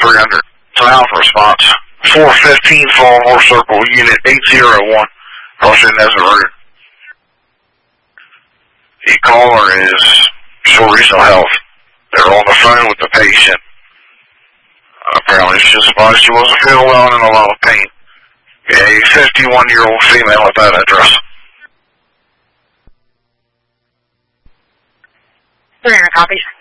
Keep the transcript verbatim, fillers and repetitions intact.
three hundred. It's an alpha response. four fifteen Fall Horse Circle, Unit eight zero one, crossing Desert Road. The caller is Shore Regional Health. They're on the phone with the patient. Uh, apparently she just advised she wasn't feeling well and in a lot of pain. A fifty-one-year-old female at that address. three hundred copies.